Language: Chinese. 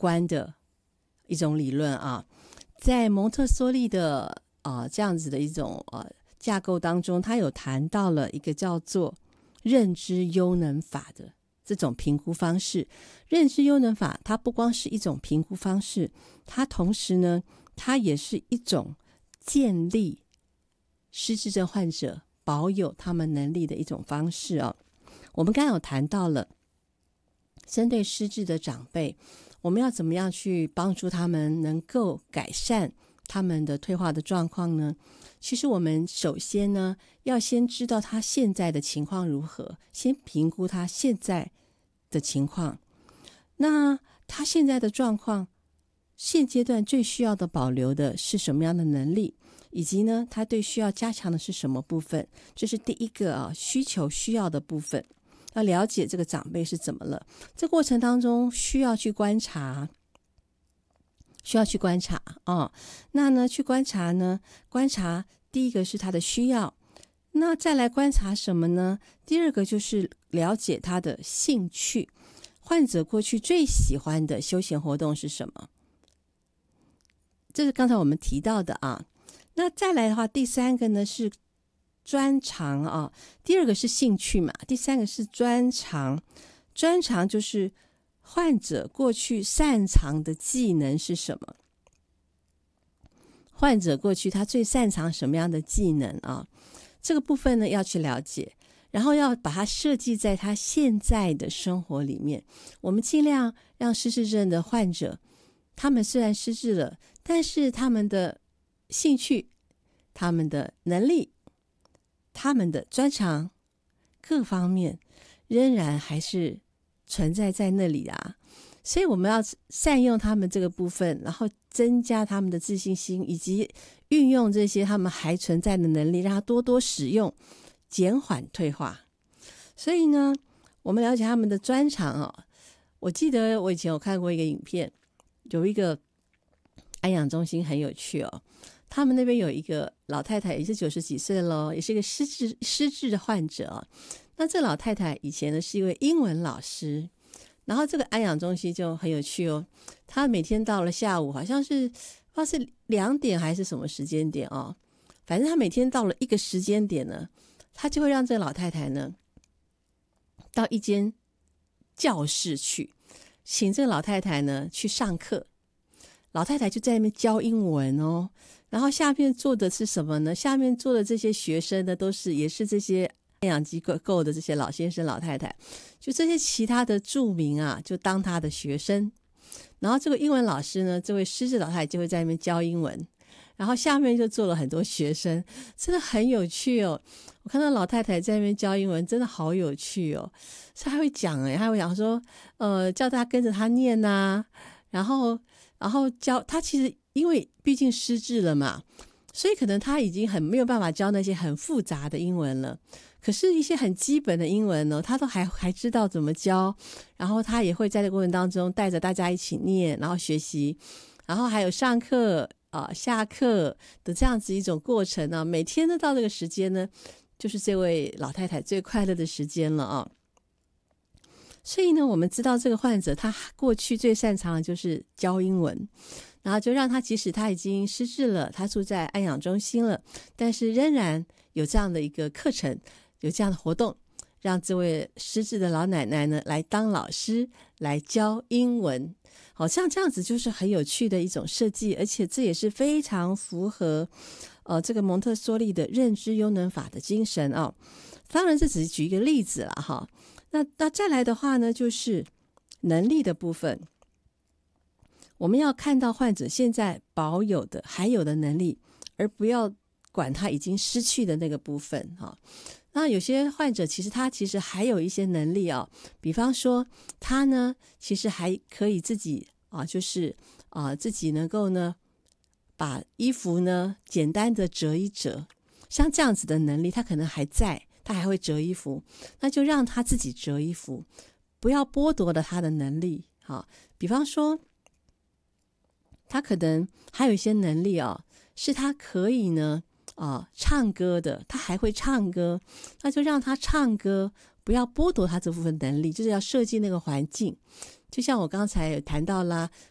观的一种理论啊。在蒙特梭利的这样子的一种架构当中，他有谈到了一个叫做认知优能法的这种评估方式。认知优能法它不光是一种评估方式，它同时呢，它也是一种建立失智症患者保有他们能力的一种方式哦。我们刚刚有谈到了针对失智的长辈，我们要怎么样去帮助他们能够改善他们的退化的状况呢？其实我们首先呢，要先知道他现在的情况如何，先评估他现在的情况。那他现在的状况，现阶段最需要的保留的是什么样的能力，以及呢，他对需要加强的是什么部分？这是第一个需要的部分。要了解这个长辈是怎么了，这过程当中需要去观察那呢，去观察第一个是他的需要，那再来观察什么呢？第二个就是了解他的兴趣，患者过去最喜欢的休闲活动是什么？这是刚才我们提到的啊。那再来的话，第三个呢是专长啊，第二个是兴趣嘛，第三个是专长。专长就是患者过去擅长的技能是什么？患者过去他最擅长什么样的技能啊？这个部分呢要去了解，然后要把它设计在他现在的生活里面。我们尽量让失智症的患者，他们虽然失智了，但是他们的兴趣、他们的能力、他们的专长各方面仍然还是存在在那里啊。所以我们要善用他们这个部分，然后增加他们的自信心，以及运用这些他们还存在的能力，让他多多使用，减缓退化。所以呢，我们了解他们的专长我记得我以前有看过一个影片，有一个安养中心很有趣他们那边有一个老太太，也是90几岁了，也是一个失智的患者那这老太太以前呢是一位英文老师，然后这个安养中心就很有趣她每天到了下午，好像是不知道是2点还是什么时间点反正她每天到了一个时间点呢，她就会让这个老太太呢到一间教室去，请这个老太太呢去上课。老太太就在那边教英文然后下面坐的是什么呢？下面坐的这些学生呢，也是这些安养机构的这些老先生老太太，就这些其他的住民就当他的学生。然后这个英文老师呢，这位失智老太太就会在那边教英文，然后下面就坐了很多学生，真的很有趣我看到老太太在那边教英文，真的好有趣她还会讲她会讲说叫大家跟着她念然后教他，其实因为毕竟失智了嘛，所以可能他已经很没有办法教那些很复杂的英文了，可是一些很基本的英文呢，他都还知道怎么教，然后他也会在这个过程当中带着大家一起念，然后学习，然后还有上课下课的这样子一种过程每天都到这个时间呢，就是这位老太太最快乐的时间了所以呢，我们知道这个患者他过去最擅长的就是教英文，然后就让他即使他已经失智了，他住在安养中心了，但是仍然有这样的一个课程，有这样的活动，让这位失智的老奶奶呢来当老师，来教英文。像这样子就是很有趣的一种设计，而且这也是非常符合这个蒙特梭利的认知优能法的精神当然这只是举一个例子了那再来的话呢，就是能力的部分，我们要看到患者现在保有的还有的能力，而不要管他已经失去的那个部分那有些患者其实还有一些能力比方说他呢其实还可以自己就是自己能够呢把衣服呢简单的折一折，像这样子的能力他可能还在，他还会折衣服，那就让他自己折衣服，不要剥夺了他的能力比方说他可能还有一些能力是他可以呢唱歌的，他还会唱歌，那就让他唱歌，不要剥夺他这部分能力，就是要设计那个环境。就像我刚才有谈到啦，